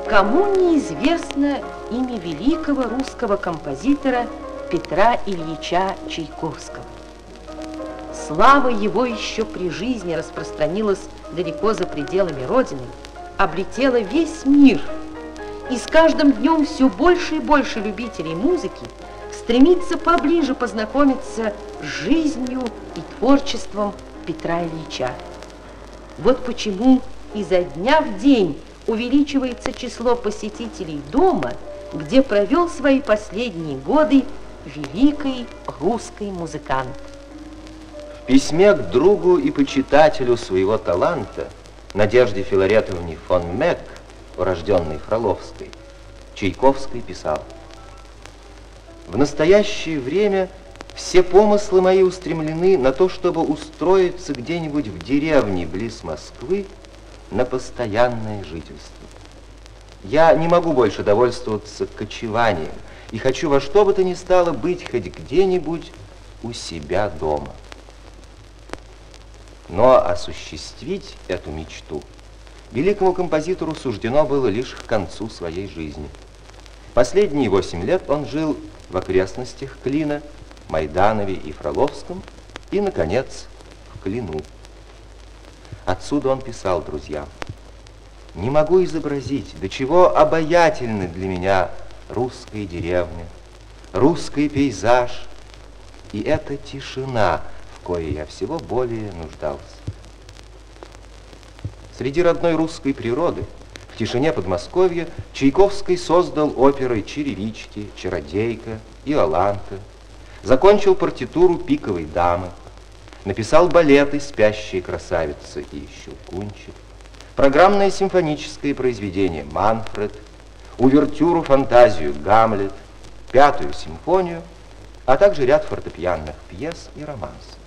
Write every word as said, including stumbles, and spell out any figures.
Кому неизвестно имя великого русского композитора Петра Ильича Чайковского? Слава его еще при жизни распространилась далеко за пределами Родины, облетела весь мир. И с каждым днем все больше и больше любителей музыки стремится поближе познакомиться с жизнью и творчеством Петра Ильича. Вот почему изо дня в день увеличивается число посетителей дома, где провел свои последние годы великий русский музыкант. В письме к другу и почитателю своего таланта Надежде Филаретовне фон Мек, урожденной Фроловской, Чайковский писал: «В настоящее время все помыслы мои устремлены на то, чтобы устроиться где-нибудь в деревне близ Москвы на постоянное жительство. Я не могу больше довольствоваться кочеванием и хочу во что бы то ни стало быть хоть где-нибудь у себя дома». Но осуществить эту мечту великому композитору суждено было лишь к концу своей жизни. Последние восемь лет он жил в окрестностях Клина, Майданове и Фроловском и, наконец, в Клину. Отсюда он писал друзьям: «Не могу изобразить, до чего обаятельны для меня русская деревня, русский пейзаж и эта тишина, в коей я всего более нуждался». Среди родной русской природы, в тишине Подмосковья, Чайковский создал оперы «Чирирички», «Чародейка», «Иоланта», закончил партитуру «Пиковой дамы», написал балеты «Спящая красавица» и «Щелкунчик», программное симфоническое произведение «Манфред», увертюру «Фантазию» «Гамлет», пятую симфонию, а также ряд фортепианных пьес и романсов.